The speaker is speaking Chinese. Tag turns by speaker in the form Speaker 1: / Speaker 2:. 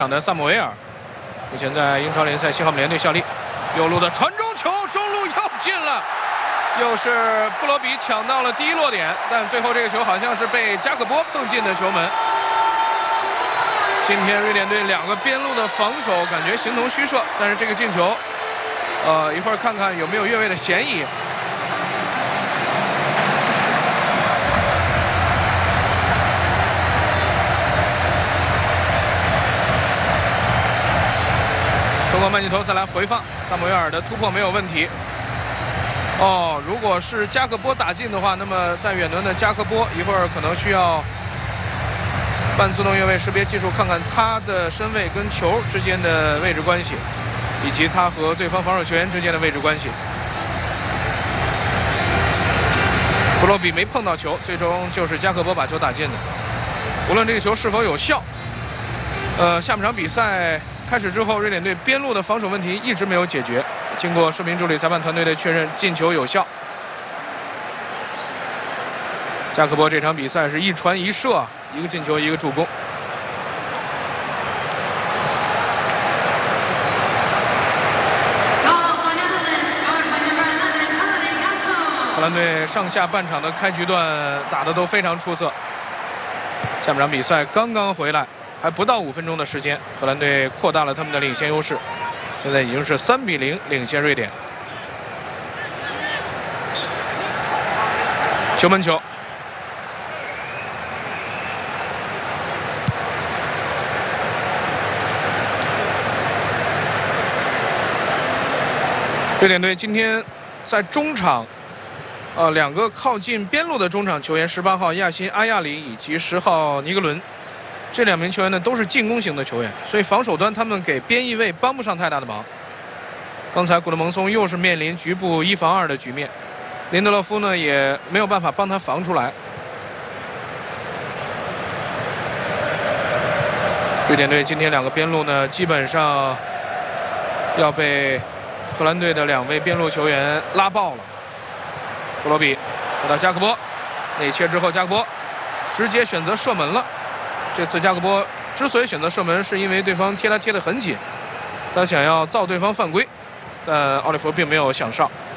Speaker 1: 场的萨姆维尔，目前在英超联赛西汉姆联队效力。右路的传中球，中路又进了，又是布罗比抢到了第一落点，但最后这个球好像是被加克波碰进的球门。今天瑞典队2个边路的防守感觉形同虚设，但是这个进球，一会儿看看有没有越位的嫌疑。 通过曼尼头再来回放，萨姆维尔的突破没有问题。哦，如果是加克波打进的话，那么在远端的加克波一会儿可能需要半自动越位识别技术，看看他的身位跟球之间的位置关系，以及他和对方防守球员之间的位置关系。布洛比没碰到球，最终就是加克波把球打进的。无论这个球是否有效，下半场比赛 开始之后，瑞典队边路的防守问题一直没有解决。经过视频助理裁判团队的确认，进球有效。加克波这场比赛是1传1射，1个进球，1个助攻。荷兰队上下半场的开局段打得都非常出色。下半场比赛刚刚回来， 还不到5分钟的时间，荷兰队扩大了他们的领先优势，现在已经是3比0领先瑞典。球门球，瑞典队今天在中场，2个靠近边路的中场球员，18号亚辛阿亚里以及10号尼格伦。 这2名球员呢都是进攻型的球员，所以防守端他们给边翼位帮不上太大的忙。刚才古德蒙松又是面临局部1防2的局面，林德勒夫呢也没有办法帮他防出来。瑞典队今天2个边路呢，基本上要被荷兰队的2位边路球员拉爆了。布罗比回到加克波，内切之后，加克波直接选择射门了。 这次加克波之所以选择射门，是因为对方贴他贴得很紧，他想要造对方犯规，但奥利弗并没有想上。